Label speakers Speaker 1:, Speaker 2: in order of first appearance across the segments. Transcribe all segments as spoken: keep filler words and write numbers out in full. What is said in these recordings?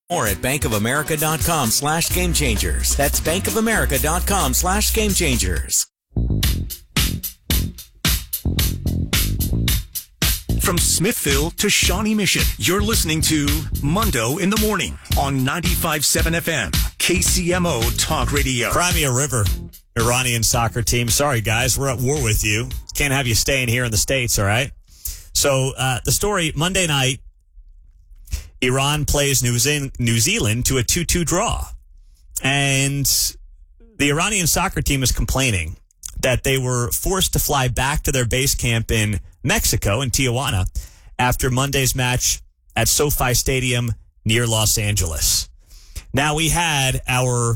Speaker 1: More at bankofamerica.com slash game changers. That's bankofamerica.com slash game changers.
Speaker 2: From Smithville to Shawnee Mission, you're listening to Mundo in the Morning on ninety-five point seven F M, K C M O Talk Radio.
Speaker 3: Crimea River, Iranian soccer team. Sorry, guys, we're at war with you. Can't have you staying here in the States, all right? So uh, the story, Monday night, Iran plays New, Ze- New Zealand to a two two draw. And the Iranian soccer team is complaining that they were forced to fly back to their base camp in Mexico, in Tijuana, after Monday's match at SoFi Stadium near Los Angeles. Now, we had our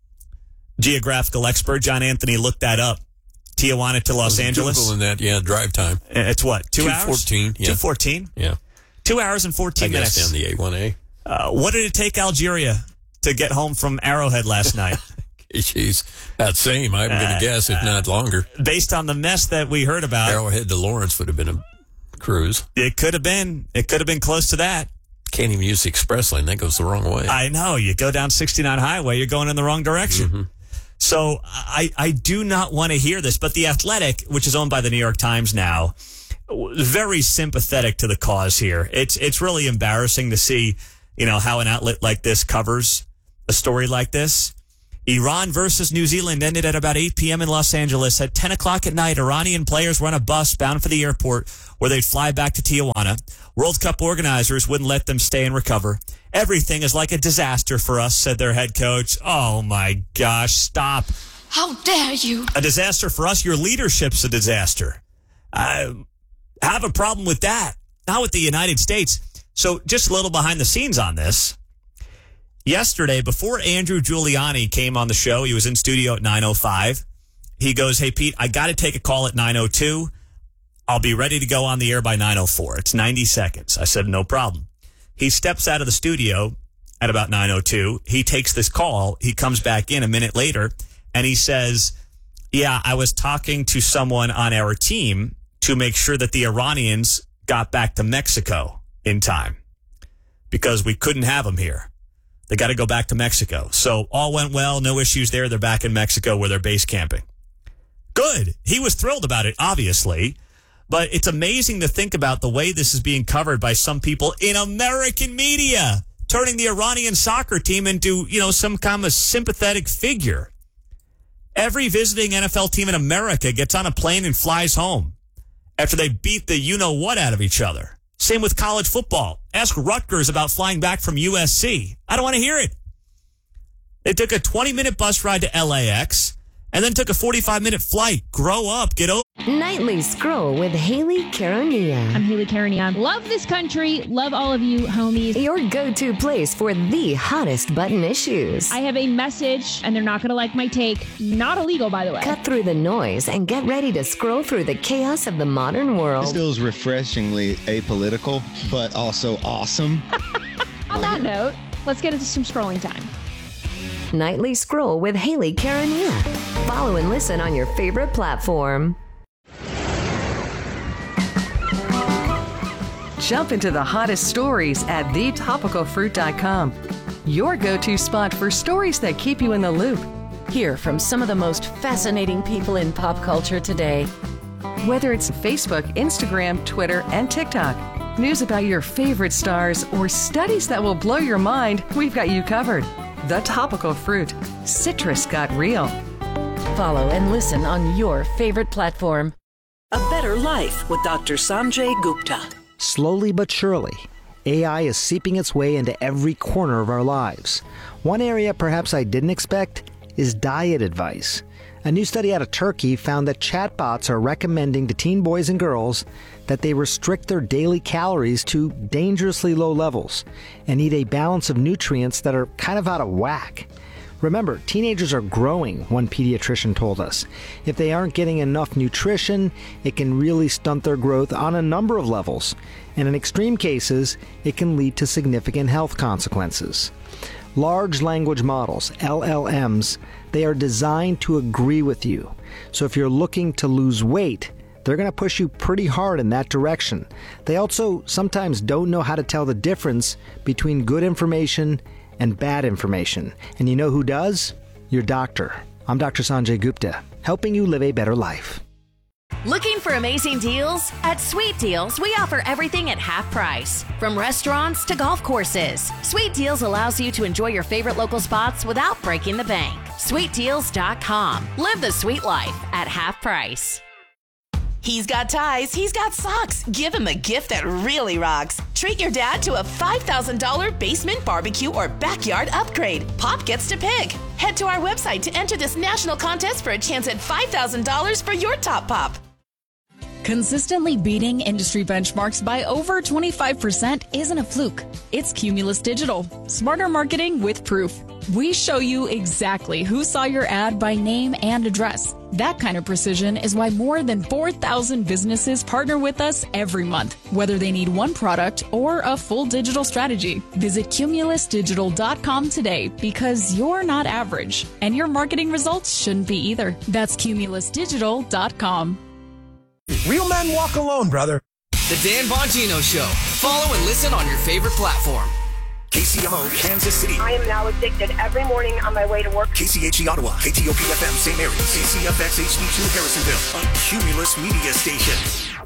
Speaker 3: geographical expert, John Anthony, look that up. Tijuana to Los Angeles.
Speaker 4: Googling that, yeah, drive time.
Speaker 3: It's what, two, two hours?
Speaker 4: two fourteen, yeah.
Speaker 3: two fourteen?
Speaker 4: Yeah.
Speaker 3: Two hours and fourteen
Speaker 4: I guess
Speaker 3: minutes.
Speaker 4: down the A one A.
Speaker 3: Uh, what did it take Algeria to get home from Arrowhead last night?
Speaker 4: Jeez, that same, I'm uh, going to guess, if not longer.
Speaker 3: Based on the mess that we heard about.
Speaker 4: Arrowhead to Lawrence would have been a cruise.
Speaker 3: It could have been. It could have been close to that.
Speaker 4: Can't even use the express lane. That goes the wrong way.
Speaker 3: I know. You go down sixty-nine Highway, you're going in the wrong direction. Mm-hmm. So I, I do not want to hear this, but The Athletic, which is owned by the New York Times now, very sympathetic to the cause here. It's it's really embarrassing to see, you know, how an outlet like this covers a story like this. Iran versus New Zealand ended at about eight p.m. in Los Angeles. At ten o'clock at night, Iranian players were on a bus bound for the airport where they'd fly back to Tijuana. World Cup organizers wouldn't let them stay and recover. Everything is like a disaster for us, said their head coach. Oh, my gosh, stop.
Speaker 5: How dare you?
Speaker 3: A disaster for us? Your leadership's a disaster. I have a problem with that. Not with the United States. So just a little behind the scenes on this. Yesterday, before Andrew Giuliani came on the show, he was in studio at nine oh five. He goes, hey, Pete, I got to take a call at nine oh two. I'll be ready to go on the air by nine oh four. It's ninety seconds. I said, no problem. He steps out of the studio at about nine oh two. He takes this call. He comes back in a minute later, and he says, yeah, I was talking to someone on our team to make sure that the Iranians got back to Mexico in time because we couldn't have them here. They got to go back to Mexico. So all went well. No issues there. They're back in Mexico where they're base camping. Good. He was thrilled about it, obviously. But it's amazing to think about the way this is being covered by some people in American media, turning the Iranian soccer team into, you know, some kind of sympathetic figure. Every visiting N F L team in America gets on a plane and flies home after they beat the you-know-what out of each other. Same with college football. Ask Rutgers about flying back from U S C. I don't want to hear it. They took a twenty-minute bus ride to L A X and then took a forty-five minute flight. Grow up. Get over.
Speaker 6: Nightly Scroll with Haley Caronia.
Speaker 7: I'm Haley Caronia. Love this country. Love all of you, homies.
Speaker 6: Your go-to place for the hottest button issues.
Speaker 7: I have a message, and they're not going to like my take. Not illegal, by the way.
Speaker 6: Cut through the noise and get ready to scroll through the chaos of the modern world.
Speaker 8: This feels refreshingly apolitical, but also awesome.
Speaker 7: On that note, let's get into some scrolling time.
Speaker 6: Nightly Scroll with Haley Caronia. Follow and listen on your favorite platform.
Speaker 9: Jump into the hottest stories at the topical fruit dot com. Your go-to spot for stories that keep you in the loop.
Speaker 10: Hear from some of the most fascinating people in pop culture today.
Speaker 9: Whether it's Facebook, Instagram, Twitter, and TikTok, news about your favorite stars, or studies that will blow your mind, we've got you covered. The Topical Fruit. Citrus got real.
Speaker 10: Follow and listen on your favorite platform.
Speaker 11: A Better Life with Doctor Sanjay Gupta.
Speaker 12: Slowly but surely, A I is seeping its way into every corner of our lives. One area perhaps I didn't expect is diet advice. A new study out of Turkey found that chatbots are recommending to teen boys and girls that they restrict their daily calories to dangerously low levels and eat a balance of nutrients that are kind of out of whack. Remember, teenagers are growing, one pediatrician told us. If they aren't getting enough nutrition, it can really stunt their growth on a number of levels. And in extreme cases, it can lead to significant health consequences. Large language models, L L Ms, they are designed to agree with you. So if you're looking to lose weight, they're going to push you pretty hard in that direction. They also sometimes don't know how to tell the difference between good information and bad information. And you know who does? Your doctor. I'm Doctor Sanjay Gupta, helping you live a better life.
Speaker 10: Looking for amazing deals? At Sweet Deals, we offer everything at half price. From restaurants to golf courses, Sweet Deals allows you to enjoy your favorite local spots without breaking the bank. sweet deals dot com. Live the sweet life at half price.
Speaker 5: He's got ties, he's got socks. Give him a gift that really rocks. Treat your dad to a five thousand dollars basement barbecue or backyard upgrade. Pop gets to pick. Head to our website to enter this national contest for a chance at five thousand dollars for your top pop.
Speaker 7: Consistently beating industry benchmarks by over twenty-five percent isn't a fluke. It's Cumulus Digital. Smarter marketing with proof. We show you exactly who saw your ad by name and address. That kind of precision is why more than four thousand businesses partner with us every month, whether they need one product or a full digital strategy. Visit cumulus digital dot com today because you're not average, and your marketing results shouldn't be either. That's cumulus digital dot com.
Speaker 13: Real men walk alone, brother.
Speaker 14: The Dan Bongino Show. Follow and listen on your favorite platform.
Speaker 2: K C M O, Kansas City.
Speaker 15: I am now addicted every morning on my way to work.
Speaker 2: K C H E Ottawa, K T O P F M, same area. K C F X H D two, Harrisonville, a Cumulus media station.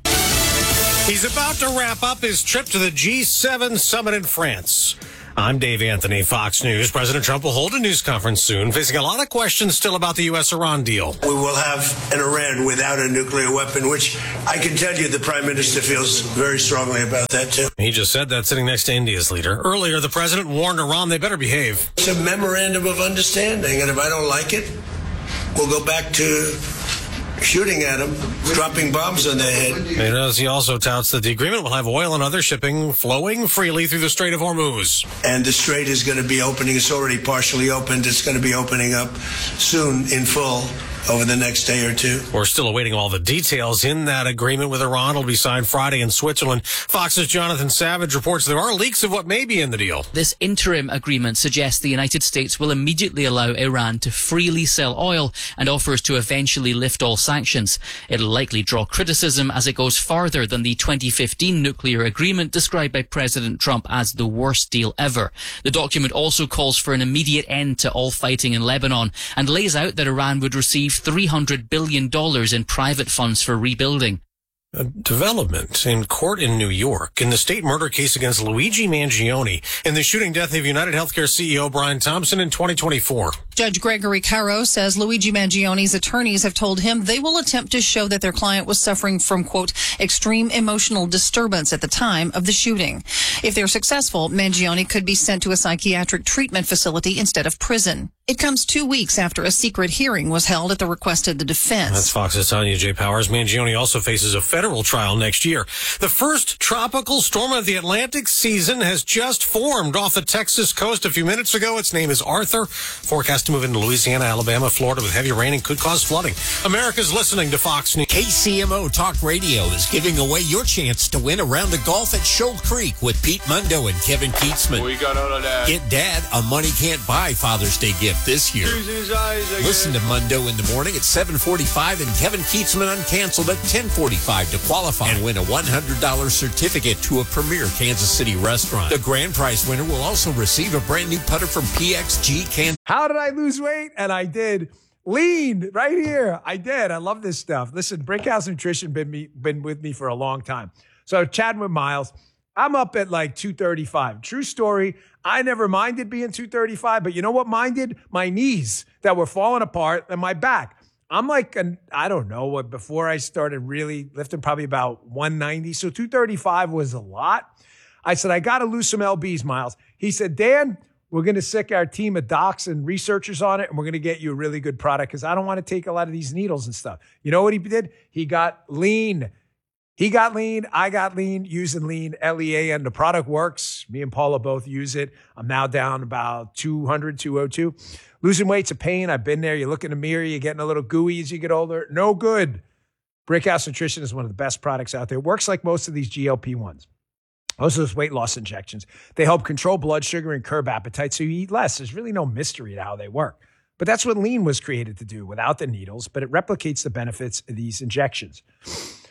Speaker 16: He's about to wrap up his trip to the G seven summit in France. I'm Dave Anthony, Fox News. President Trump will hold a news conference soon, facing a lot of questions still about the U S Iran deal.
Speaker 17: We will have an Iran without a nuclear weapon, which I can tell you the Prime Minister feels very strongly about that, too.
Speaker 16: He just said that sitting next to India's leader. Earlier, the president warned Iran they better behave.
Speaker 17: It's a memorandum of understanding, and if I don't like it, we'll go back to shooting at them, dropping bombs on their head.
Speaker 16: He does. He also touts that the agreement will have oil and other shipping flowing freely through the Strait of Hormuz.
Speaker 17: And the strait is going to be opening. It's already partially opened. It's going to be opening up soon in full over the next day or two.
Speaker 16: We're still awaiting all the details in that agreement with Iran. It'll be signed Friday in Switzerland. Fox's Jonathan Savage reports there are leaks of what may be in the deal.
Speaker 18: This interim agreement suggests the United States will immediately allow Iran to freely sell oil and offers to eventually lift all sanctions. It'll likely draw criticism as it goes farther than the twenty fifteen nuclear agreement described by President Trump as the worst deal ever. The document also calls for an immediate end to all fighting in Lebanon and lays out that Iran would receive three hundred billion dollars in private funds for rebuilding.
Speaker 16: A development in court in New York in the state murder case against Luigi Mangione and the shooting death of United Healthcare C E O Brian Thompson in twenty twenty-four.
Speaker 19: Judge Gregory Caro says Luigi Mangione's attorneys have told him they will attempt to show that their client was suffering from, quote, extreme emotional disturbance at the time of the shooting. If they're successful, Mangione could be sent to a psychiatric treatment facility instead of prison. It comes two weeks after a secret hearing was held at the request of the defense.
Speaker 16: That's Fox's Tanya J. Powers. Mangione also faces a federal trial next year. The first tropical storm of the Atlantic season has just formed off the Texas coast a few minutes ago. Its name is Arthur. Forecast to move into Louisiana, Alabama, Florida with heavy rain and could cause flooding. America's listening to Fox News.
Speaker 20: K C M O Talk Radio is giving away your chance to win a round of golf at Shoal Creek with Pete Mundo and Kevin Keatsman.
Speaker 21: We got out of that.
Speaker 20: Get Dad a money can't buy Father's Day gift this year. Listen to Mundo in the morning at seven forty-five and Kevin Keatsman Uncanceled at ten forty-five to qualify and win a one hundred dollars certificate to a premier Kansas City restaurant. The grand prize winner will also receive a brand new putter from P X G Kansas.
Speaker 13: How did I lose weight? And I did. Lean right here. I did. I love this stuff. Listen, Brickhouse Nutrition been me been with me for a long time. So chatting with Miles, I'm up at like two thirty-five. True story. I never minded being two thirty-five, but you know what minded? My knees that were falling apart and my back. I'm like, an, I don't know, what before I started really lifting, probably about one ninety. So two thirty-five was a lot. I said, I got to lose some L Bs, Miles. He said, Dan, we're going to sick our team of docs and researchers on it, and we're going to get you a really good product because I don't want to take a lot of these needles and stuff. You know what he did? He got lean. He got lean. I got lean using lean, L E A, and the product works. Me and Paula both use it. I'm now down about two hundred, two oh two. Losing weight's a pain. I've been there. You look in the mirror, you're getting a little gooey as you get older. No good. Brickhouse Nutrition is one of the best products out there. It works like most of these G L P ones. Most of those weight loss injections. They help control blood sugar and curb appetite so you eat less. There's really no mystery to how they work. But that's what lean was created to do without the needles, but it replicates the benefits of these injections.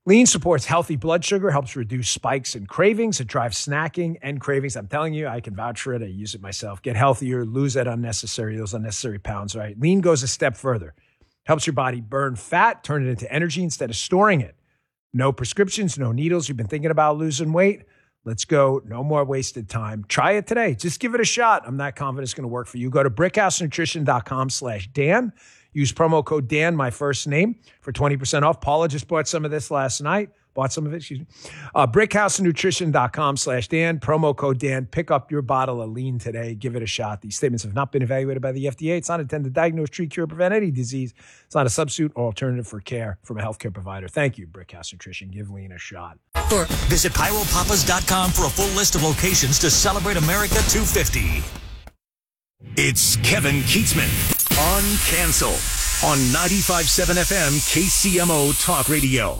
Speaker 13: Lean supports healthy blood sugar, helps reduce spikes and cravings. It drives snacking and cravings. I'm telling you, I can vouch for it. I use it myself. Get healthier, lose that unnecessary, those unnecessary pounds, right? Lean goes a step further. Helps your body burn fat, turn it into energy instead of storing it. No prescriptions, no needles. You've been thinking about losing weight? Let's go. No more wasted time. Try it today. Just give it a shot. I'm not confident it's going to work for you. Go to brickhousenutrition.com slash Dan. Use promo code Dan, my first name, for twenty percent off. Paula just bought some of this last night. Bought some of it, excuse me. Uh, brickhousenutrition.com slash Dan. Promo code Dan. Pick up your bottle of Lean today. Give it a shot. These statements have not been evaluated by the F D A. It's not intended to diagnose, treat, cure, or prevent any disease. It's not a substitute or alternative for care from a healthcare provider. Thank you, Brickhouse Nutrition. Give Lean a shot.
Speaker 1: Visit pyro papas dot com for a full list of locations to celebrate America two fifty.
Speaker 2: It's Kevin Keatsman on Cancel on ninety-five point seven F M K C M O Talk Radio.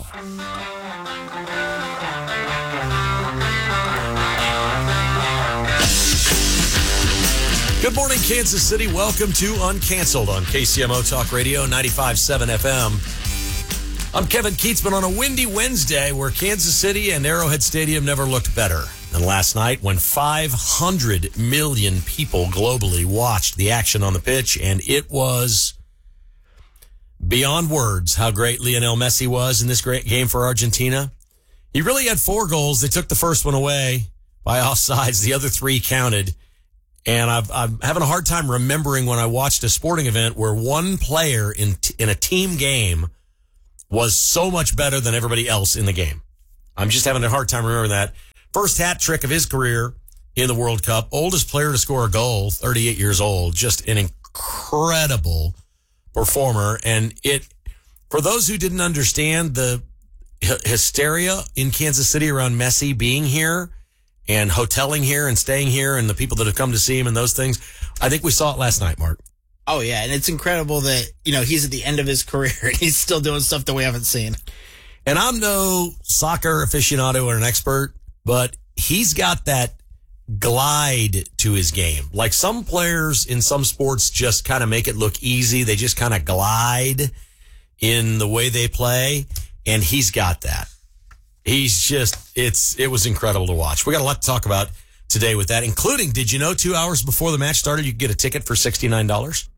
Speaker 3: Good morning, Kansas City. Welcome to Uncanceled on K C M O Talk Radio, ninety-five point seven F M. I'm Kevin Keatsman on a windy Wednesday where Kansas City and Arrowhead Stadium never looked better than last night when five hundred million people globally watched the action on the pitch, and it was beyond words how great Lionel Messi was in this great game for Argentina. He really had four goals. They took the first one away by offsides. The other three counted. And I've, I'm having a hard time remembering when I watched a sporting event where one player in t- in a team game was so much better than everybody else in the game. I'm just having a hard time remembering that. First hat trick of his career in the World Cup. Oldest player to score a goal, thirty-eight years old. Just an incredible performer. And it, for those who didn't understand the h- hysteria in Kansas City around Messi being here and hoteling here and staying here and the people that have come to see him and those things, I think we saw it last night, Mark.
Speaker 21: Oh, yeah, and it's incredible that, you know, he's at the end of his career and he's still doing stuff that we haven't seen.
Speaker 3: And I'm no soccer aficionado or an expert, but he's got that glide to his game. Like some players in some sports just kind of make it look easy. They just kind of glide in the way they play, and he's got that. He's just, it's, it was incredible to watch. We got a lot to talk about today with that, including, did you know two hours before the match started, you could get a ticket for sixty-nine dollars?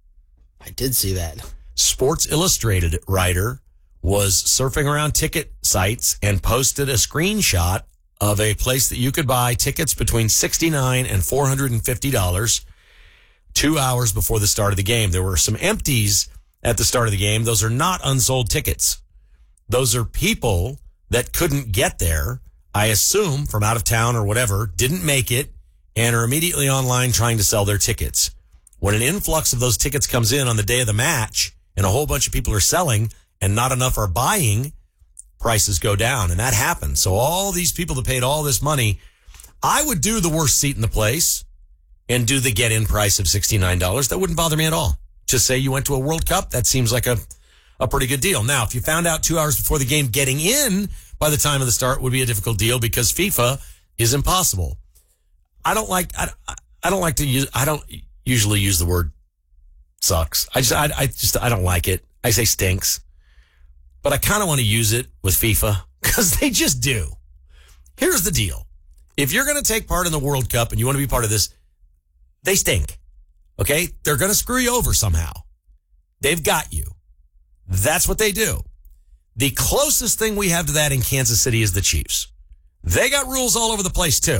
Speaker 21: I did see that.
Speaker 3: Sports Illustrated writer was surfing around ticket sites and posted a screenshot of a place that you could buy tickets between sixty-nine dollars and four hundred fifty dollars two hours before the start of the game. There were some empties at the start of the game. Those are not unsold tickets. Those are people that couldn't get there, I assume, from out of town or whatever, didn't make it, and are immediately online trying to sell their tickets. When an influx of those tickets comes in on the day of the match and a whole bunch of people are selling and not enough are buying, prices go down, and that happens. So all these people that paid all this money, I would do the worst seat in the place and do the get-in price of sixty-nine dollars. That wouldn't bother me at all. Just say you went to a World Cup, that seems like a a pretty good deal. Now, if you found out two hours before the game, getting in by the time of the start would be a difficult deal because FIFA is impossible. I don't like, I, I don't like to use, I don't usually use the word sucks. I just, I, I just, I don't like it. I say stinks, but I kind of want to use it with FIFA because they just do. Here's the deal. If you're going to take part in the World Cup and you want to be part of this, they stink. Okay. They're going to screw you over somehow. They've got you. That's what they do. The closest thing we have to that in Kansas City is the Chiefs. They got rules all over the place too.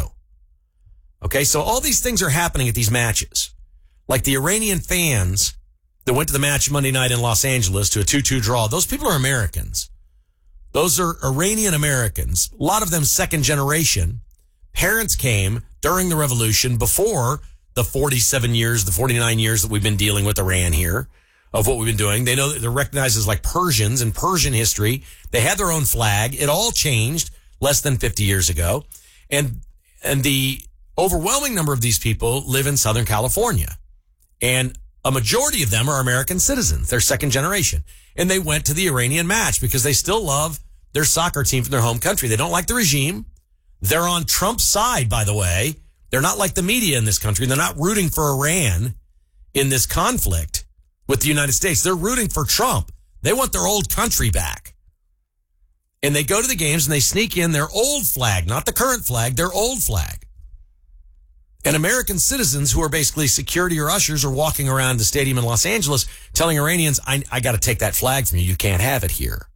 Speaker 3: Okay, so all these things are happening at these matches. Like the Iranian fans that went to the match Monday night in Los Angeles to a two two draw, those people are Americans. Those are Iranian Americans. A lot of them second generation. Parents came during the revolution before the forty-seven years, the forty-nine years that we've been dealing with Iran here. Of what we've been doing. They know that they're recognized as like Persians in Persian history. They had their own flag. It all changed less than fifty years ago. And, and the overwhelming number of these people live in Southern California. And a majority of them are American citizens. They're second generation. And they went to the Iranian match because they still love their soccer team from their home country. They don't like the regime. They're on Trump's side, by the way. They're not like the media in this country. They're not rooting for Iran in this conflict with the United States. They're rooting for Trump. They want their old country back.
Speaker 4: And they go to the games and they sneak in their old flag, not the current flag, their old flag. And American citizens who are basically security or ushers are walking around the stadium in Los Angeles telling Iranians, I, I got to take that flag from you. You can't have it here.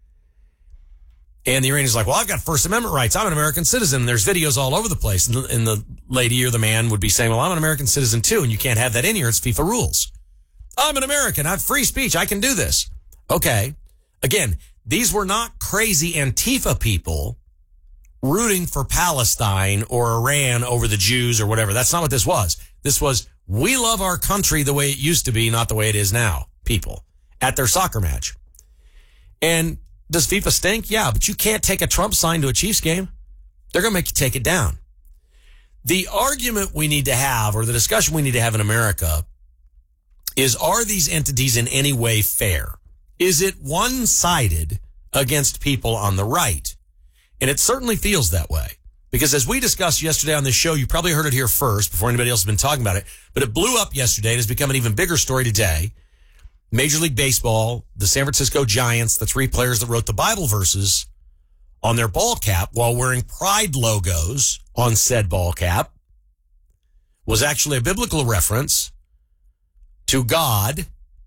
Speaker 4: And the Iranians are like, well, I've got First Amendment rights. I'm an American citizen. There's videos all over the place. And the, and the lady or the man would be saying, well, I'm an American citizen too, and you can't have that in here. It's FIFA rules. I'm an American. I have free speech. I can do this. Okay. Again, these were not crazy Antifa people rooting for Palestine or Iran over the Jews or whatever. That's not what this was. This was, we love our country the way it used to be, not the way it is now, people at their soccer match. And does FIFA stink? Yeah, but you can't take a Trump sign to a Chiefs game. They're going to make you take it down. The argument we need to have, or the discussion we need to have in America, is, are these entities in any way fair? Is it one-sided against people on the right? And it certainly feels that way. Because as we discussed yesterday on this show, you probably heard it here first before anybody else has been talking about it, but it blew up yesterday and has become an even bigger story today. Major League Baseball, the San Francisco Giants, the three players that wrote the Bible verses on their ball cap while wearing pride logos on said ball cap, was actually a biblical reference to God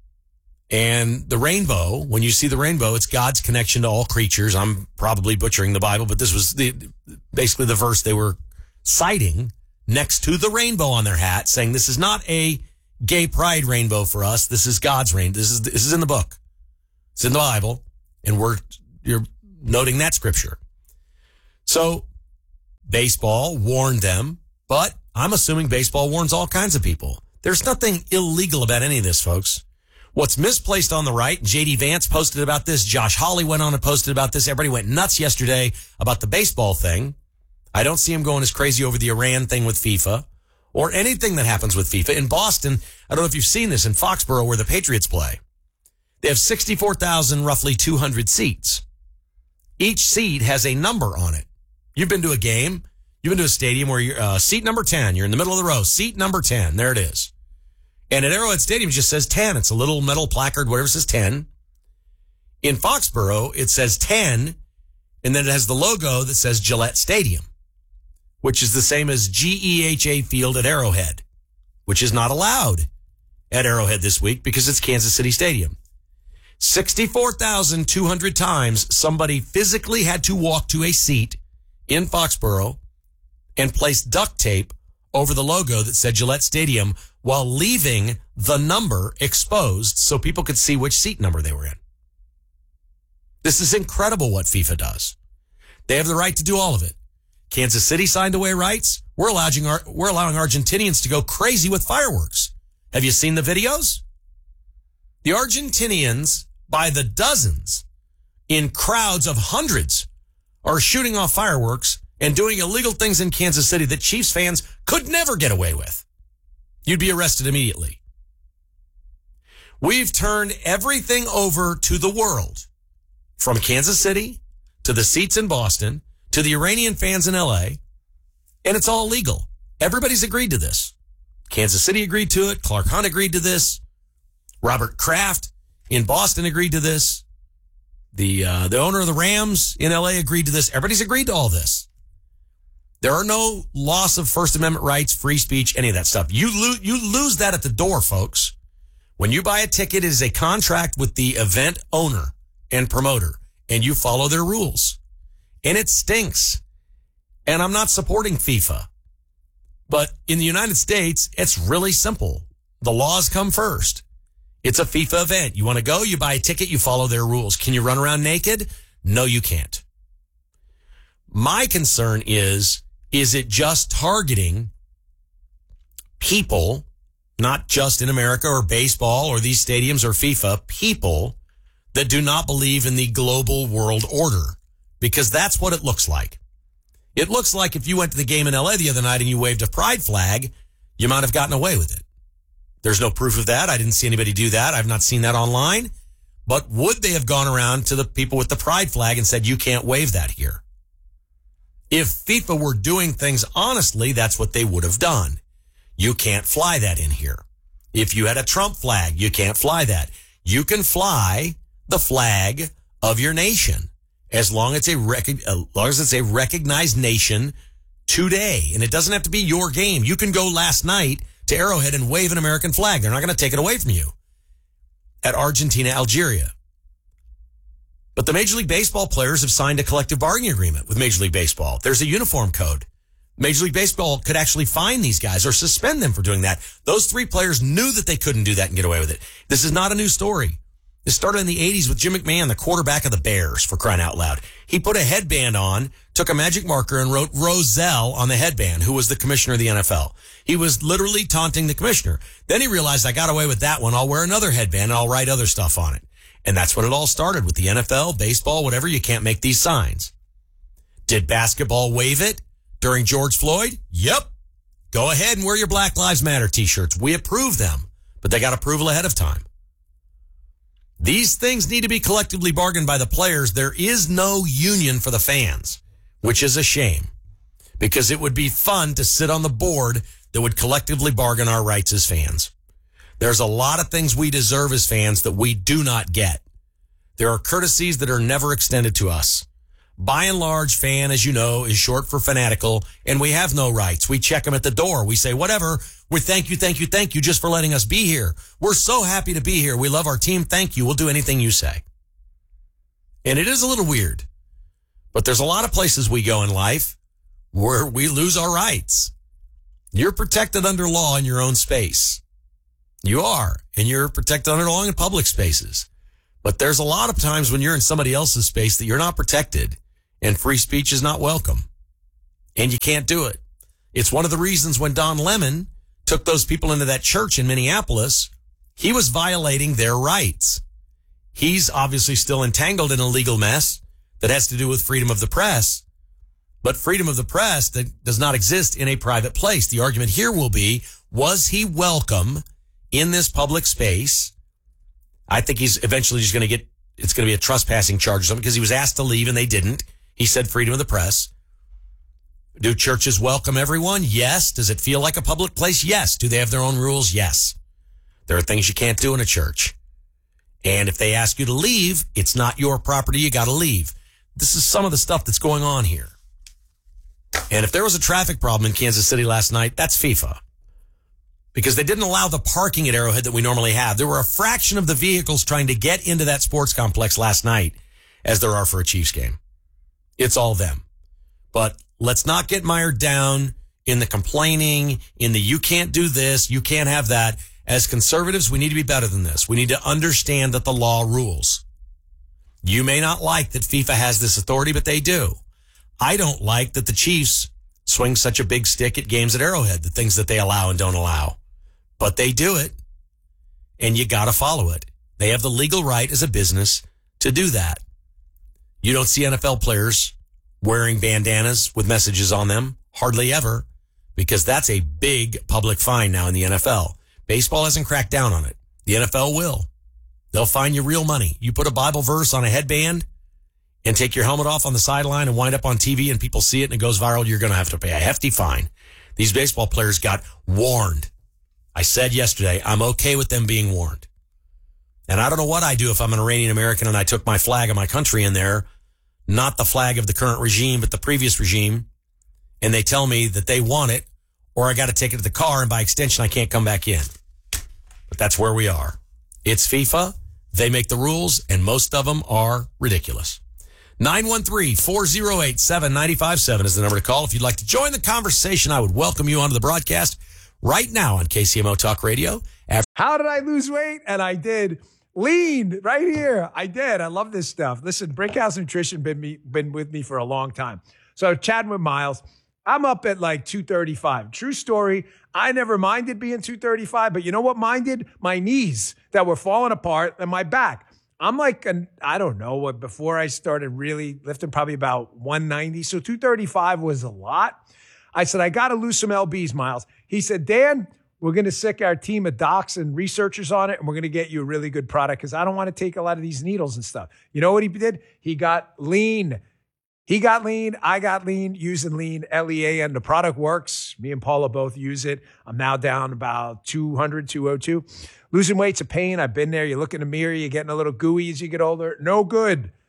Speaker 4: and the rainbow. When you see the rainbow, it's God's connection to all creatures. I'm probably butchering the Bible, but this was the basically the verse they were citing next to the rainbow on their hat, saying this is not a gay pride rainbow for us. This is God's rainbow. This is this is in the book. It's in the Bible, and we're you're noting that scripture. So baseball warned them, but I'm assuming baseball warns all kinds of people. There's nothing illegal about any of this, folks. What's misplaced on the right, J D Vance posted about this. Josh Hawley went on and posted about this. Everybody went nuts yesterday about the baseball thing. I don't see him going as crazy over the Iran thing with FIFA or anything that happens with FIFA. In Boston, I don't know if you've seen this, in Foxborough where the Patriots play, they have sixty-four thousand, roughly two hundred seats. Each seat has a number on it. You've been to a game. You've been to a stadium where you're uh, seat number ten. You're in the middle of the row. Seat number ten. There it is. And at Arrowhead Stadium, it just says ten. It's a little metal placard, whatever says ten. In Foxborough, it says ten, and then it has the logo that says Gillette Stadium, which is the same as G E H A Field at Arrowhead, which is not allowed at Arrowhead this week because it's Kansas City Stadium. sixty-four thousand two hundred times somebody physically had to walk to a seat in Foxborough and place duct tape over the logo that said Gillette Stadium while leaving the number exposed so people could see which seat number they were in. This is incredible what FIFA does. They have the right to do all of it. Kansas City signed away rights. We're allowing, we're allowing Argentinians to go crazy with fireworks. Have you seen the videos? The Argentinians, by the dozens, in crowds of hundreds, are shooting off fireworks and doing illegal things in Kansas City that Chiefs fans could never get away with. You'd be arrested immediately. We've turned everything over to the world, from Kansas City to the seats in Boston to the Iranian fans in L A, and it's all legal. Everybody's agreed to this. Kansas City agreed to it. Clark Hunt agreed to this. Robert Kraft in Boston agreed to this. The uh, the owner of the Rams in L A agreed to this. Everybody's agreed to all this. There are no loss of First Amendment rights, free speech, any of that stuff. You, lo- you lose that at the door, folks. When you buy a ticket, it is a contract with the event owner and promoter, and you follow their rules. And it stinks. And I'm not supporting FIFA. But in the United States, it's really simple. The laws come first. It's a FIFA event. You want to go, you buy a ticket, you follow their rules. Can you run around naked? No, you can't. My concern is, is it just targeting people, not just in America or baseball or these stadiums or FIFA, people that do not believe in the global world order? Because that's what it looks like. It looks like if you went to the game in L A the other night and you waved a pride flag, you might have gotten away with it. There's no proof of that. I didn't see anybody do that. I've not seen that online. But would they have gone around to the people with the pride flag and said, you can't wave that here? If FIFA were doing things honestly, that's what they would have done. You can't fly that in here. If you had a Trump flag, you can't fly that. You can fly the flag of your nation. as long as, it's a rec- as long as it's a recognized nation today. And it doesn't have to be your game. You can go last night to Arrowhead and wave an American flag. They're not going to take it away from you at Argentina, Algeria. But the Major League Baseball players have signed a collective bargaining agreement with Major League Baseball. There's a uniform code. Major League Baseball could actually fine these guys or suspend them for doing that. Those three players knew that they couldn't do that and get away with it. This is not a new story. This started in the eighties with Jim McMahon, the quarterback of the Bears, for crying out loud. He put a headband on, took a magic marker, and wrote Rozelle on the headband, who was the commissioner of the N F L. He was literally taunting the commissioner. Then he realized, I got away with that one. I'll wear another headband, and I'll write other stuff on it. And that's when it all started with the N F L, baseball, whatever. You can't make these signs. Did basketball waive it during George Floyd? Yep. Go ahead and wear your Black Lives Matter t-shirts. We approve them, but they got approval ahead of time. These things need to be collectively bargained by the players. There is no union for the fans, which is a shame, because it would be fun to sit on the board that would collectively bargain our rights as fans. There's a lot of things we deserve as fans that we do not get. There are courtesies that are never extended to us. By and large, fan, as you know, is short for fanatical, and we have no rights. We check them at the door. We say, whatever, we thank you, thank you, thank you just for letting us be here. We're so happy to be here. We love our team. Thank you. We'll do anything you say. And it is a little weird, but there's a lot of places we go in life where we lose our rights. You're protected under law in your own space. You are, and you're protected under law in public spaces. But there's a lot of times when you're in somebody else's space that you're not protected, and free speech is not welcome. And you can't do it. It's one of the reasons when Don Lemon took those people into that church in Minneapolis, he was violating their rights. He's obviously still entangled in a legal mess that has to do with freedom of the press. But freedom of the press that does not exist in a private place. The argument here will be, was he welcome in this public space? I think he's eventually just going to get, it's going to be a trespassing charge or something, because he was asked to leave and they didn't. He said freedom of the press. Do churches welcome everyone? Yes. Does it feel like a public place? Yes. Do they have their own rules? Yes. There are things you can't do in a church. And if they ask you to leave, it's not your property. You got to leave. This is some of the stuff that's going on here. And if there was a traffic problem in Kansas City last night, that's FIFA. Because they didn't allow the parking at Arrowhead that we normally have. There were a fraction of the vehicles trying to get into that sports complex last night as there are for a Chiefs game. It's all them. But let's not get mired down in the complaining, in the you can't do this, you can't have that. As conservatives, we need to be better than this. We need to understand that the law rules. You may not like that FIFA has this authority, but they do. I don't like that the Chiefs swing such a big stick at games at Arrowhead, the things that they allow and don't allow. But they do it, and you got to follow it. They have the legal right as a business to do that. You don't see N F L players wearing bandanas with messages on them, hardly ever, because that's a big public fine now in the N F L. Baseball hasn't cracked down on it. The N F L will. They'll fine you real money. You put a Bible verse on a headband and take your helmet off on the sideline and wind up on T V and people see it and it goes viral, you're going to have to pay a hefty fine. These baseball players got warned. I said yesterday, I'm okay with them being warned. And I don't know what I do if I'm an Iranian American and I took my flag of my country in there, not the flag of the current regime, but the previous regime, and they tell me that they want it, or I got to take it to the car, and by extension, I can't come back in. But that's where we are. It's FIFA. They make the rules, and most of them are ridiculous. nine one three, four oh eight, seven nine five seven is the number to call. If you'd like to join the conversation, I would welcome you onto the broadcast right now on K C M O Talk Radio.
Speaker 13: How did I lose weight? And I did. Lean right here. I did. I love this stuff. Listen, Brinkhouse Nutrition been me, been with me for a long time. So chatting with Miles, I'm up at like two thirty-five. True story. I never minded being two thirty-five, but you know what minded? My knees that were falling apart and my back. I'm like, an, I don't know, what before I started really lifting, probably about one ninety. So two thirty-five was a lot. I said, I got to lose some L Bs, Miles. He said, Dan, we're going to sick our team of docs and researchers on it, and we're going to get you a really good product because I don't want to take a lot of these needles and stuff. You know what he did? He got lean. He got lean. I got lean using lean, L E A N. The product works. Me and Paula both use it. I'm now down about two hundred, two oh two. Losing weight's a pain. I've been there. You look in the mirror. You're getting a little gooey as you get older. No good.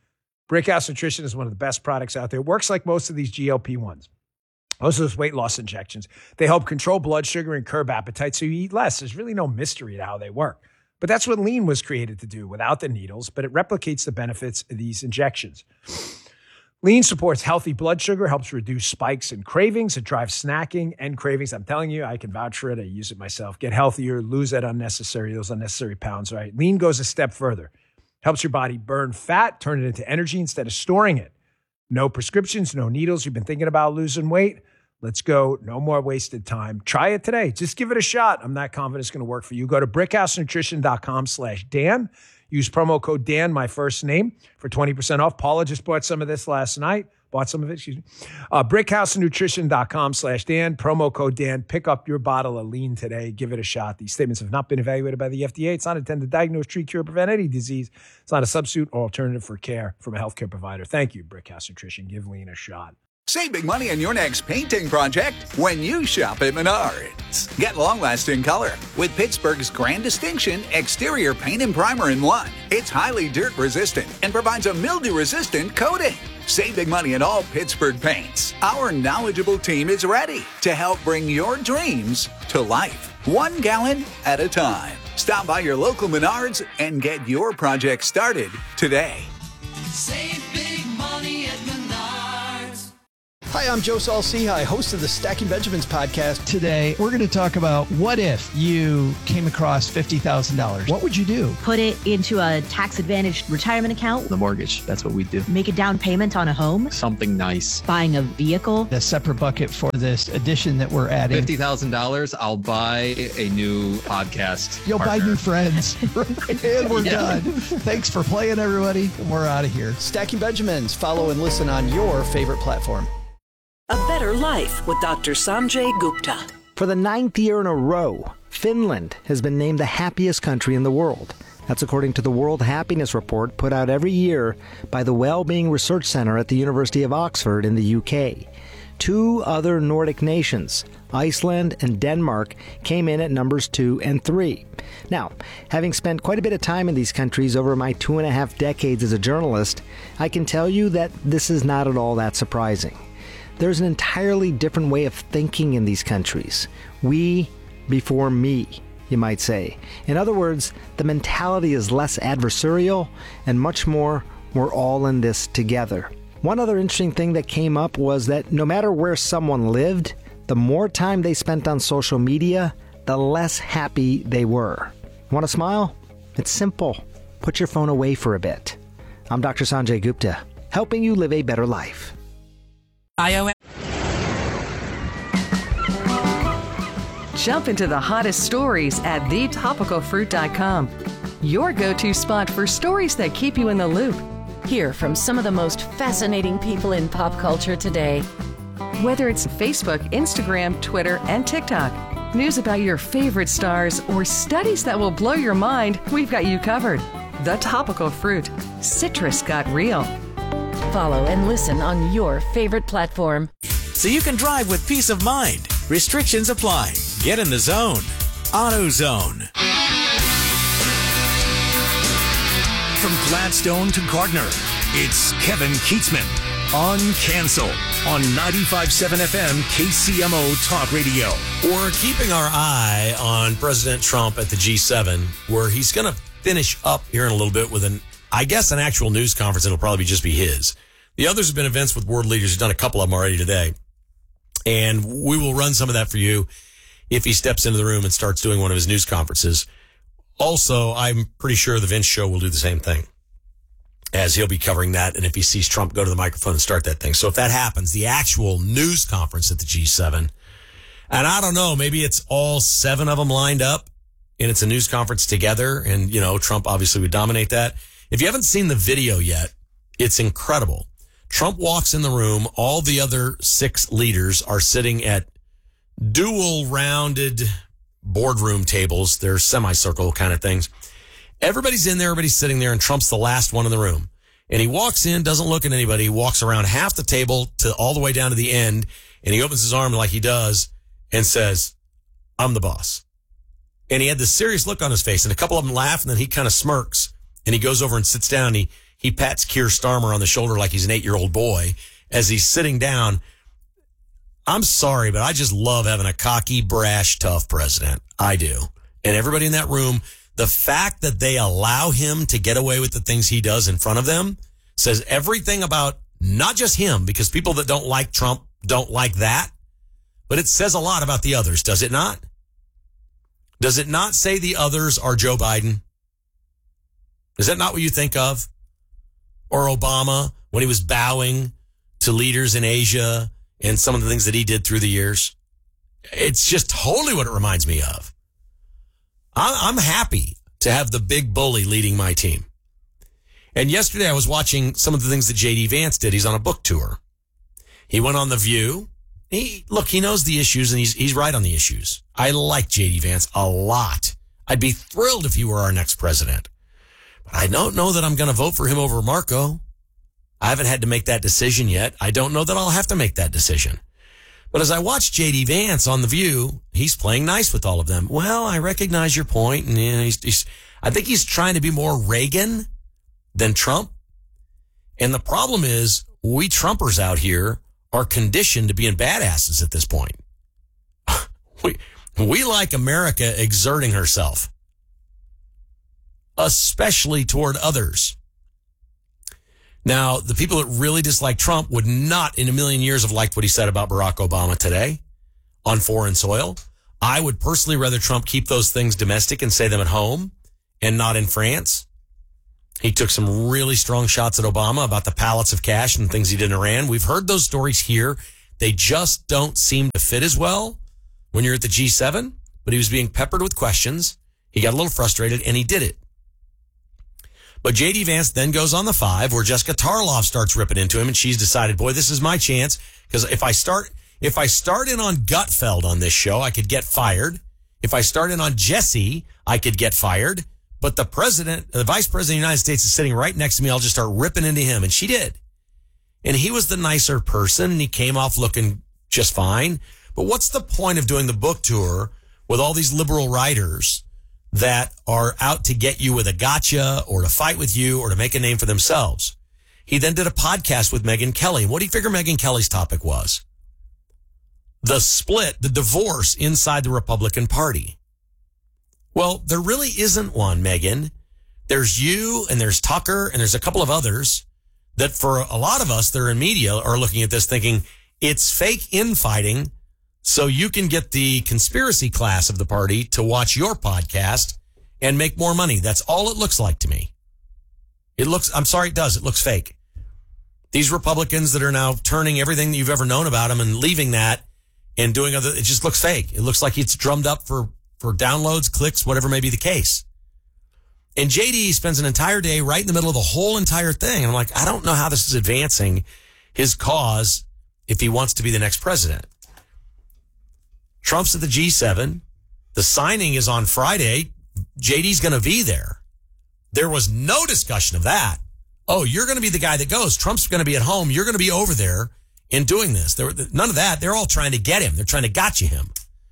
Speaker 13: Brickhouse Nutrition is one of the best products out there. It works like most of these G L P ones. Most of those weight loss injections. They help control blood sugar and curb appetite so you eat less. There's really no mystery to how they work. But that's what Lean was created to do without the needles, but it replicates the benefits of these injections. Lean supports healthy blood sugar, helps reduce spikes and cravings. It drives snacking and cravings. I'm telling you, I can vouch for it. I use it myself. Get healthier, lose that unnecessary, those unnecessary pounds, right? Lean goes a step further. Helps your body burn fat, turn it into energy instead of storing it. No prescriptions, no needles. You've been thinking about losing weight? Let's go. No more wasted time. Try it today. Just give it a shot. I'm not confident it's going to work for you. Go to brickhousenutrition.com slash Dan. Use promo code Dan, my first name, for twenty percent off. Paula just bought some of this last night. Bought some of it, excuse me. Uh, brickhousenutrition.com slash Dan. Promo code Dan. Pick up your bottle of Lean today. Give it a shot. These statements have not been evaluated by the F D A. It's not intended to diagnose, treat, cure, or prevent any disease. It's not a substitute or alternative for care from a healthcare provider. Thank you, Brickhouse Nutrition. Give Lean a shot.
Speaker 8: Save big money on your next painting project when you shop at Menards. Get long-lasting color with Pittsburgh's Grand Distinction Exterior Paint and Primer in one. It's highly dirt-resistant and provides a mildew-resistant coating. Save big money on all Pittsburgh paints. Our knowledgeable team is ready to help bring your dreams to life, one gallon at a time. Stop by your local Menards and get your project started today.
Speaker 22: Save big money at Menards.
Speaker 23: Hi, I'm Joe Saul-Sehy, host of the Stacking Benjamins podcast.
Speaker 24: Today, we're going to talk about what if you came across fifty thousand dollars? What would you do?
Speaker 25: Put it into a tax-advantaged retirement account.
Speaker 24: The mortgage, that's what we do.
Speaker 25: Make a down payment on a home.
Speaker 24: Something nice.
Speaker 25: Buying a vehicle.
Speaker 24: A separate bucket for this addition that we're adding.
Speaker 26: fifty thousand dollars, I'll buy a new podcast
Speaker 24: You'll
Speaker 26: partner.
Speaker 24: buy new friends. And we're yeah. done. Thanks for playing, everybody. We're out of here.
Speaker 23: Stacking Benjamins. Follow and listen on your favorite platform.
Speaker 11: A Better Life with Doctor Sanjay Gupta.
Speaker 12: For the ninth year in a row, Finland has been named the happiest country in the world. That's according to the World Happiness Report put out every year by the Wellbeing Research Center at the University of Oxford in the U K. Two other Nordic nations, Iceland and Denmark, came in at numbers two and three. Now, having spent quite a bit of time in these countries over my two and a half decades as a journalist, I can tell you that this is not at all that surprising. There's an entirely different way of thinking in these countries. We before me, you might say. In other words, the mentality is less adversarial and much more, we're all in this together. One other interesting thing that came up was that no matter where someone lived, the more time they spent on social media, the less happy they were. Want to smile? It's simple. Put your phone away for a bit. I'm Doctor Sanjay Gupta, helping you live a better life.
Speaker 9: iOS. Jump into the hottest stories at the topical fruit dot com. Your go-to spot for stories that keep you in the loop.
Speaker 5: Hear from some of the most fascinating people in pop culture today.
Speaker 9: Whether it's Facebook, Instagram, Twitter, and TikTok, news about your favorite stars, or studies that will blow your mind, we've got you covered. The Topical Fruit. Citrus got real.
Speaker 5: Follow and listen on your favorite platform.
Speaker 1: So you can drive with peace of mind. Restrictions apply. Get in the zone. AutoZone.
Speaker 2: From Gladstone to Gardner, it's Kevin Keatsman on Cancel on ninety-five point seven F M K C M O Talk Radio.
Speaker 4: We're keeping our eye on President Trump at the G seven, where he's going to finish up here in a little bit with an, I guess, an actual news conference. It'll probably just be his. The others have been events with world leaders. He's done a couple of them already today. And we will run some of that for you if he steps into the room and starts doing one of his news conferences. Also, I'm pretty sure the Vince show will do the same thing, as he'll be covering that. And if he sees Trump go to the microphone and start that thing. So if that happens, the actual news conference at the G seven, and I don't know, maybe it's all seven of them lined up and it's a news conference together. And, you know, Trump obviously would dominate that. If you haven't seen the video yet, it's incredible. Trump walks in the room. All the other six leaders are sitting at dual rounded boardroom tables. They're semicircle kind of things. Everybody's in there. Everybody's sitting there, and Trump's the last one in the room. And he walks in, doesn't look at anybody. He walks around half the table to all the way down to the end, and he opens his arm like he does and says, "I'm the boss." And he had this serious look on his face, and a couple of them laugh, and then he kind of smirks, and he goes over and sits down. And he, he pats Keir Starmer on the shoulder like he's an eight-year-old boy as he's sitting down. I'm sorry, but I just love having a cocky, brash, tough president. I do. And everybody in that room, the fact that they allow him to get away with the things he does in front of them says everything about not just him, because people that don't like Trump don't like that, but it says a lot about the others, does it not? Does it not say the others are Joe Biden? Is that not what you think of? Or Obama when he was bowing to leaders in Asia and some of the things that he did through the years? It's just totally what it reminds me of. I'm happy to have the big bully leading my team. And yesterday I was watching some of the things that J D Vance did. He's on a book tour. He went on The View. He, look, he knows the issues and he's, he's right on the issues. I like J D Vance a lot. I'd be thrilled if he were our next president. But I don't know that I'm going to vote for him over Marco. I haven't had to make that decision yet. I don't know that I'll have to make that decision. But as I watch J D Vance on The View, he's playing nice with all of them. Well, I recognize your point, and you know, he's, he's, I think he's trying to be more Reagan than Trump. And the problem is, we Trumpers out here are conditioned to being badasses at this point. we we like America exerting herself, especially toward others. Now, the people that really dislike Trump would not in a million years have liked what he said about Barack Obama today on foreign soil. I would personally rather Trump keep those things domestic and say them at home and not in France. He took some really strong shots at Obama about the pallets of cash and things he did in Iran. We've heard those stories here. They just don't seem to fit as well when you're at the G seven, but he was being peppered with questions. He got a little frustrated and he did it. But J D Vance then goes on The Five where Jessica Tarlov starts ripping into him and she's decided, boy, this is my chance because if I start, if I start in on Gutfeld on this show, I could get fired. If I start in on Jesse, I could get fired. But the president, the vice president of the United States is sitting right next to me. I'll just start ripping into him. And she did. And he was the nicer person and he came off looking just fine. But what's the point of doing the book tour with all these liberal writers that are out to get you with a gotcha or to fight with you or to make a name for themselves? He then did a podcast with Megyn Kelly. What do you figure Megyn Kelly's topic was? The split, the divorce inside the Republican Party. Well, there really isn't one, Megyn. There's you and there's Tucker and there's a couple of others that for a lot of us that are in media are looking at this thinking it's fake infighting so you can get the conspiracy class of the party to watch your podcast and make more money. That's all it looks like to me. It looks, I'm sorry, it does. It looks fake. These Republicans that are now turning everything that you've ever known about them and leaving that and doing other, it just looks fake. It looks like it's drummed up for for downloads, clicks, whatever may be the case. And J D spends an entire day right in the middle of the whole entire thing. And I'm like, I don't know how this is advancing his cause if he wants to be the next president. Trump's at the G seven. The signing is on Friday. J D's going to be there. There was no discussion of that. Oh, you're going to be the guy that goes. Trump's going to be at home. You're going to be over there in doing this. There, none of that. They're all trying to get him. They're trying to gotcha him.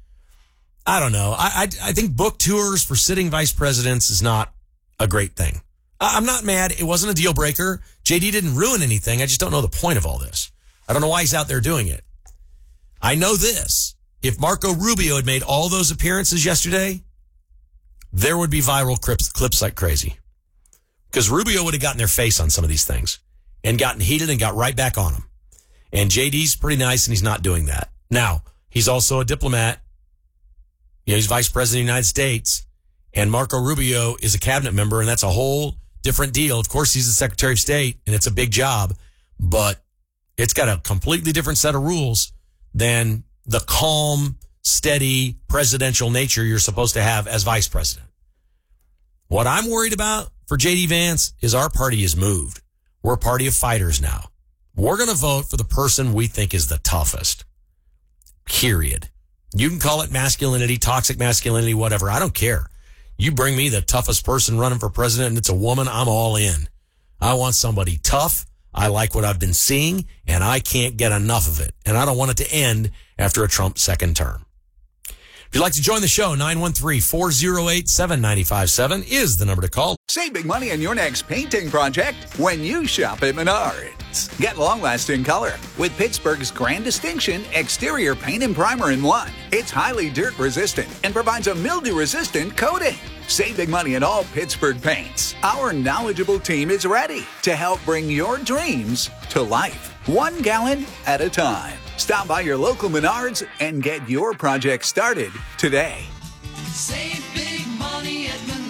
Speaker 4: I don't know. I, I I think book tours for sitting vice presidents is not a great thing. I'm not mad. It wasn't a deal breaker. J D didn't ruin anything. I just don't know the point of all this. I don't know why he's out there doing it. I know this. If Marco Rubio had made all those appearances yesterday, there would be viral clips, clips like crazy. Because Rubio would have gotten their face on some of these things and gotten heated and got right back on them. And J D's pretty nice and he's not doing that. Now, he's also a diplomat. You know, he's vice president of the United States, and Marco Rubio is a cabinet member, and that's a whole different deal. Of course, he's the Secretary of State, and it's a big job, but it's got a completely different set of rules than the calm, steady, presidential nature you're supposed to have as vice president. What I'm worried about for J D Vance is our party has moved. We're a party of fighters now. We're going to vote for the person we think is the toughest. Period. You can call it masculinity, toxic masculinity, whatever. I don't care. You bring me the toughest person running for president and it's a woman, I'm all in. I want somebody tough. I like what I've been seeing and I can't get enough of it. And I don't want it to end after a Trump second term. If you'd like to join the show, nine one three, four oh eight, seven nine five seven is the number to call.
Speaker 8: Save big money on your next painting project when you shop at Menards. Get long-lasting color with Pittsburgh's Grand Distinction Exterior Paint and Primer in one. It's highly dirt-resistant and provides a mildew-resistant coating. Save big money on all Pittsburgh paints. Our knowledgeable team is ready to help bring your dreams to life, one gallon at a time. Stop by your local Menards and get your project started today.
Speaker 22: Save big money at Menards.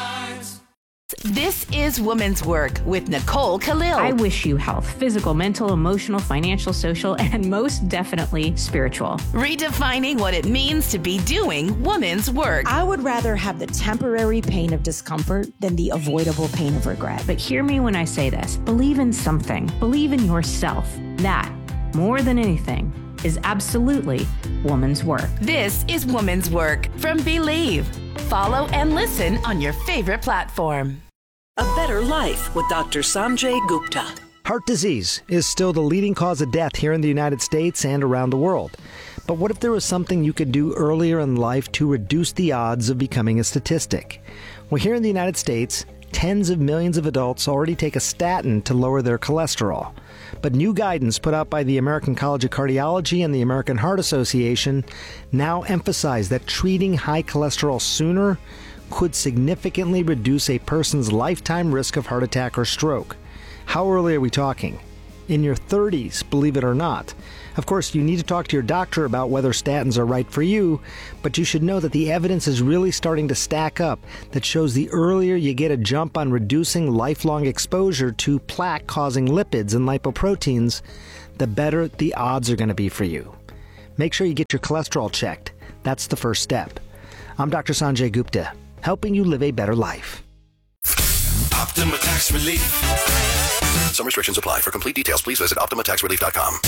Speaker 5: This is Woman's Work with Nicole Khalil.
Speaker 6: I wish you health, physical, mental, emotional, financial, social, and most definitely spiritual.
Speaker 5: Redefining what it means to be doing woman's work.
Speaker 7: I would rather have the temporary pain of discomfort than the avoidable pain of regret.
Speaker 6: But hear me when I say this. Believe in something. Believe in yourself. That, more than anything, is absolutely woman's work.
Speaker 5: This is Woman's Work from Believe. Follow and listen on your favorite platform.
Speaker 11: A Better Life with Doctor Sanjay Gupta.
Speaker 12: Heart disease is still the leading cause of death here in the United States and around the world. But what if there was something you could do earlier in life to reduce the odds of becoming a statistic? Well, here in the United States, tens of millions of adults already take a statin to lower their cholesterol. But new guidance put out by the American College of Cardiology and the American Heart Association now emphasize that treating high cholesterol sooner could significantly reduce a person's lifetime risk of heart attack or stroke. How early are we talking? In your thirties, believe it or not. Of course, you need to talk to your doctor about whether statins are right for you, but you should know that the evidence is really starting to stack up that shows the earlier you get a jump on reducing lifelong exposure to plaque-causing lipids and lipoproteins, the better the odds are going to be for you. Make sure you get your cholesterol checked. That's the first step. I'm Doctor Sanjay Gupta, helping you live a better life.
Speaker 2: Optima Tax Relief. Some restrictions apply. For complete details, please visit optima tax relief dot com.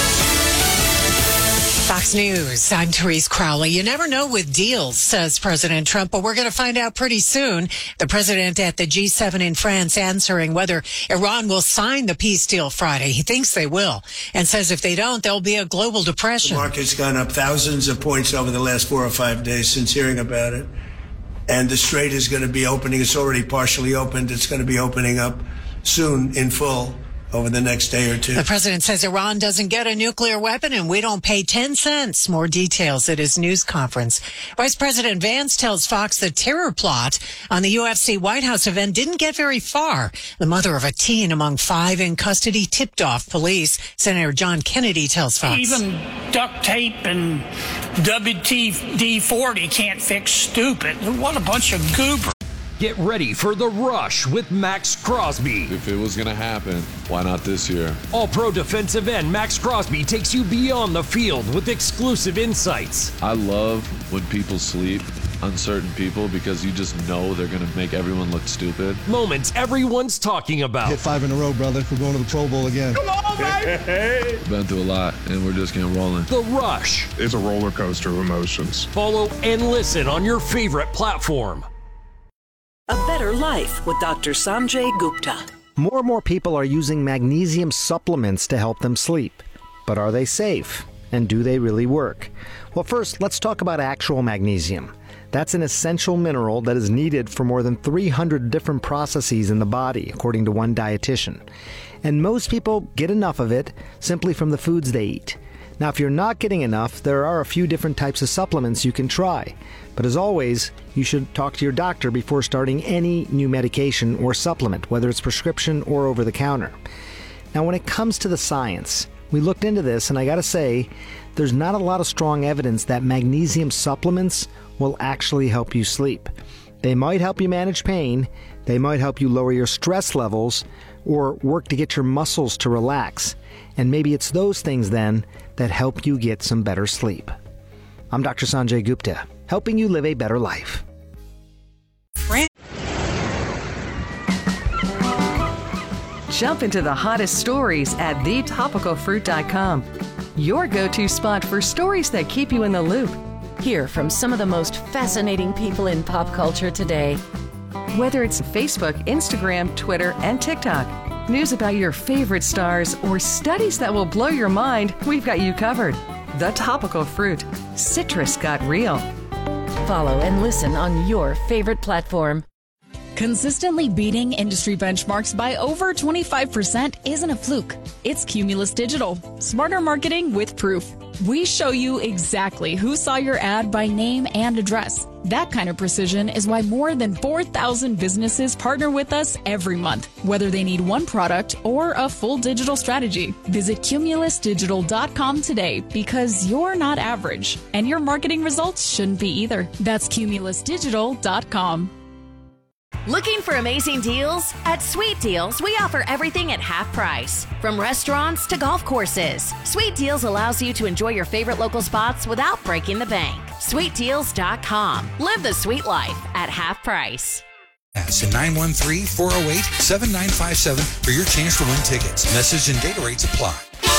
Speaker 10: Fox News, I'm Therese Crowley. You never know with deals, says President Trump, but we're going to find out pretty soon. The president at the G seven in France answering whether Iran will sign the peace deal Friday. He thinks they will and says if they don't, there'll be a global depression.
Speaker 14: The market's gone up thousands of points over the last four or five days since hearing about it. And the Strait is going to be opening. It's already partially opened. It's going to be opening up soon in full over the next day or two.
Speaker 10: The president says Iran doesn't get a nuclear weapon and we don't pay ten cents. More details at his news conference. Vice President Vance tells Fox the terror plot on the U F C White House event didn't get very far. The mother of a teen among five in custody tipped off police. Senator John Kennedy tells Fox.
Speaker 15: Even duct tape and W D forty can't fix stupid. What a bunch of goober.
Speaker 17: Get ready for The Rush with Max Crosby.
Speaker 27: If it was going to happen, why not this year?
Speaker 17: All-pro defensive end Max Crosby takes you beyond the field with exclusive insights.
Speaker 27: I love when people sleep on certain people because you just know they're going to make everyone look stupid.
Speaker 17: Moments everyone's talking about.
Speaker 28: Hit five in a row, brother. We're going to the Pro Bowl again.
Speaker 15: Come on, baby!
Speaker 27: Been through a lot, and we're just getting rolling.
Speaker 17: The Rush.
Speaker 29: It's a roller coaster of emotions.
Speaker 17: Follow and listen on your favorite platform.
Speaker 11: A Better Life with Doctor Sanjay Gupta.
Speaker 12: More and more people are using magnesium supplements to help them sleep. But are they safe? And do they really work? Well, first, let's talk about actual magnesium. That's an essential mineral that is needed for more than three hundred different processes in the body, according to one dietitian. And most people get enough of it simply from the foods they eat. Now, if you're not getting enough, there are a few different types of supplements you can try. But as always, you should talk to your doctor before starting any new medication or supplement, whether it's prescription or over the counter. Now, when it comes to the science, we looked into this, and I gotta say, there's not a lot of strong evidence that magnesium supplements will actually help you sleep. They might help you manage pain, they might help you lower your stress levels, or work to get your muscles to relax. And maybe it's those things then that help you get some better sleep. I'm Doctor Sanjay Gupta, helping you live a better life.
Speaker 9: Jump into the hottest stories at the topical fruit dot com. Your go-to spot for stories that keep you in the loop.
Speaker 25: Hear from some of the most fascinating people in pop culture today.
Speaker 9: Whether it's Facebook, Instagram, Twitter, and TikTok, news about your favorite stars, or studies that will blow your mind, we've got you covered. The Topical Fruit. Citrus got real.
Speaker 25: follow and listen on your favorite platform.
Speaker 3: Consistently beating industry benchmarks by over twenty-five percent isn't a fluke. It's Cumulus Digital. Smarter marketing with proof. We show you exactly who saw your ad by name and address. That kind of precision is why more than four thousand businesses partner with us every month, whether they need one product or a full digital strategy. Visit cumulus digital dot com today because you're not average, and your marketing results shouldn't be either. That's cumulus digital dot com.
Speaker 25: Looking for amazing deals? At Sweet Deals, we offer everything at half price. From restaurants to golf courses, Sweet Deals allows you to enjoy your favorite local spots without breaking the bank. sweet deals dot com. Live the sweet life at half price.
Speaker 13: And nine one three, four oh eight, seven nine five seven for your chance to win tickets. Message and data rates apply.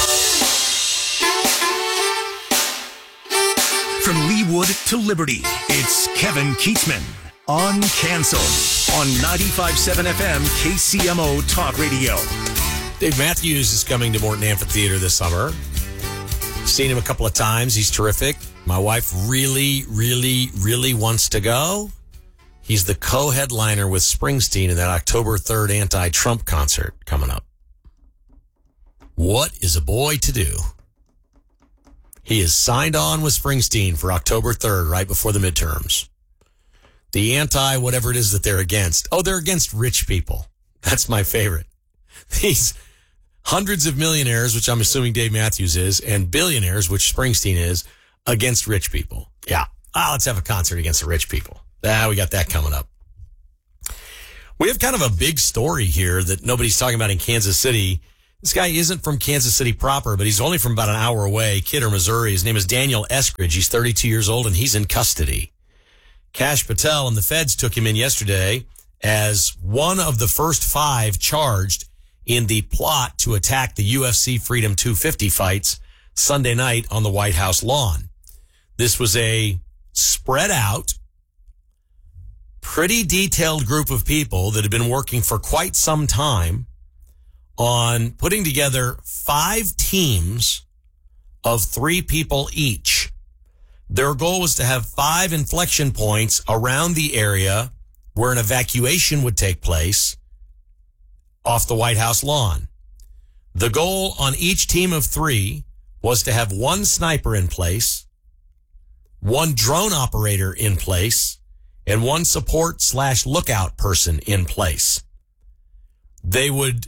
Speaker 2: From Leawood to Liberty, it's Kevin Keatsman on Cancel on ninety-five point seven F M K C M O Talk Radio.
Speaker 4: Dave Matthews is coming to Morton Amphitheater this summer. Seen him a couple of times. He's terrific. My wife really, really, really wants to go. He's the co-headliner with Springsteen in that October third anti-Trump concert coming up. What is a boy to do? He is signed on with Springsteen for October third, right before the midterms. The anti-whatever it is that they're against. Oh, they're against rich people. That's my favorite. These hundreds of millionaires, which I'm assuming Dave Matthews is, and billionaires, which Springsteen is, against rich people. Yeah. Ah, let's have a concert against the rich people. Ah, we got that coming up. We have kind of a big story here that nobody's talking about in Kansas City. This guy isn't from Kansas City proper, but he's only from about an hour away, Kidder, Missouri. His name is Daniel Eskridge. He's thirty-two years old, and he's in custody. Kash Patel and the feds took him in yesterday as one of the first five charged in the plot to attack the U F C Freedom two fifty fights Sunday night on the White House lawn. This was a spread out, pretty detailed group of people that had been working for quite some time on putting together five teams of three people each. Their goal was to have five inflection points around the area where an evacuation would take place off the White House lawn. The goal on each team of three was to have one sniper in place, one drone operator in place, and one support slash lookout person in place. They would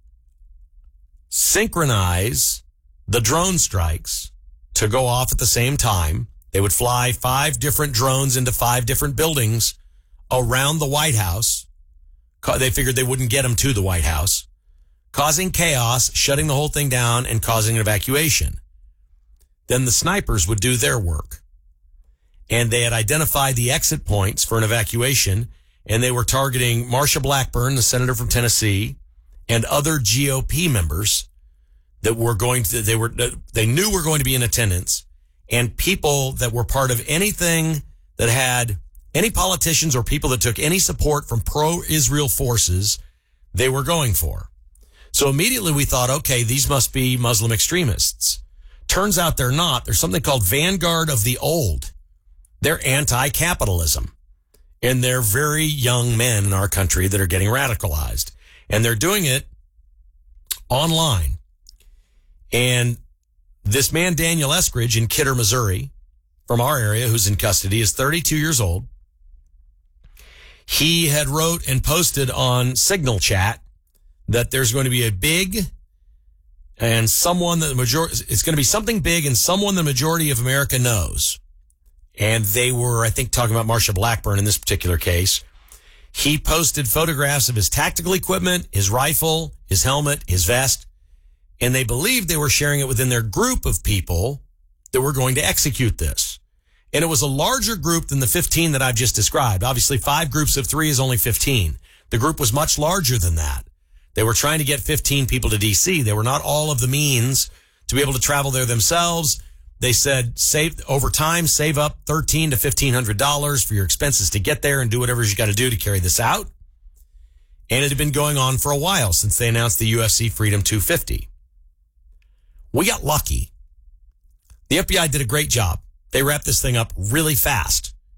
Speaker 4: synchronize the drone strikes to go off at the same time. They would fly five different drones into five different buildings around the White House. They figured they wouldn't get them to the White House, causing chaos, shutting the whole thing down, and causing an evacuation. Then the snipers would do their work. And they had identified the exit points for an evacuation, and they were targeting Marsha Blackburn, the senator from Tennessee, and other G O P members that were going to, they were, they knew were going to be in attendance, and people that were part of anything that had any politicians or people that took any support from pro-Israel forces, they were going for. So immediately we thought, okay, these must be Muslim extremists. Turns out they're not. There's something called Vanguard of the Old. They're anti-capitalism. And they're very young men in our country that are getting radicalized. And they're doing it online. And this man, Daniel Eskridge, in Kidder, Missouri, from our area, who's in custody, is thirty-two years old. He had wrote and posted on Signal Chat that there's going to be a big and someone that the majority, it's going to be something big and someone the majority of America knows. And they were, I think, talking about Marsha Blackburn in this particular case. He posted photographs of his tactical equipment, his rifle, his helmet, his vest, and they believed they were sharing it within their group of people that were going to execute this. And it was a larger group than the fifteen that I've just described. Obviously, five groups of three is only fifteen. The group was much larger than that. They were trying to get fifteen people to D C. They were not all of the means to be able to travel there themselves. They said, save over time, save up thirteen to fifteen hundred dollars for your expenses to get there and do whatever you got to do to carry this out. And it had been going on for a while since they announced the U F C Freedom two fifty. We got lucky. The F B I did a great job. They wrapped this thing up really fast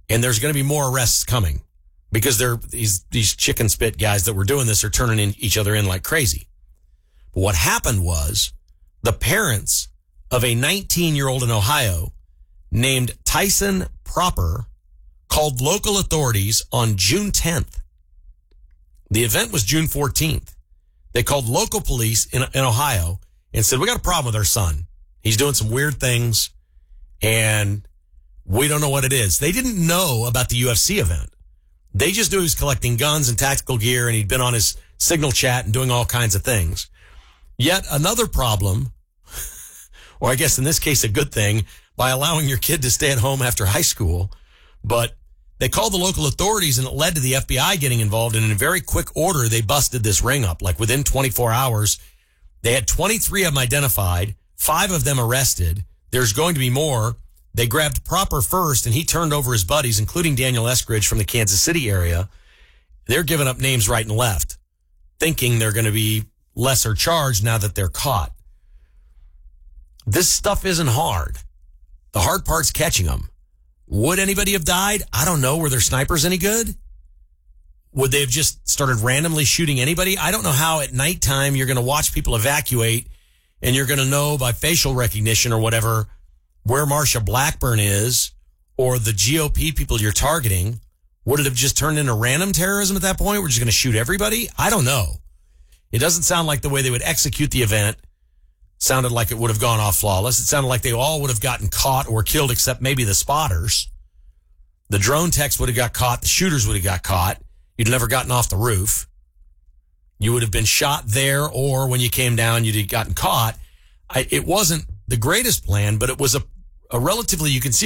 Speaker 4: And there's going to be more arrests coming because they're these, these chicken spit guys that were doing this are turning in each other in like crazy. But what happened was the parents of a nineteen-year-old in Ohio named Tyson Proper called local authorities on June tenth. The event was June fourteenth. They called local police in, in Ohio and said, we got a problem with our son. He's doing some weird things and we don't know what it is. They didn't know about the U F C event. They just knew he was collecting guns and tactical gear and he'd been on his Signal chat and doing all kinds of things. Yet another problem, or I guess in this case a good thing, by allowing your kid to stay at home after high school. But they called the local authorities and it led to the F B I getting involved. And in a very quick order, they busted this ring up. Like within twenty-four hours, they had twenty-three of them identified, five of them arrested. There's going to be more. They grabbed Proper first and he turned over his buddies, including Daniel Eskridge from the Kansas City area. They're giving up names right and left, thinking they're going to be lesser charged now that they're caught. This stuff isn't hard. The hard part's catching them. Would anybody have died? I don't know. Were their snipers any good? Would they have just started randomly shooting anybody? I don't know how at nighttime you're going to watch people evacuate and you're going to know by facial recognition or whatever where Marsha Blackburn is or the G O P people you're targeting. Would it have just turned into random terrorism at that point? We're just going to shoot everybody? I don't know. It doesn't sound like the way they would execute the event sounded like it would have gone off flawless. It sounded like they all would have gotten caught or killed except maybe the spotters. The drone techs would have got caught. The shooters would have got caught. You'd never gotten off the roof. You would have been shot there, or when you came down, you'd have gotten caught. I, it wasn't the greatest plan, but it was a, a relatively, you can see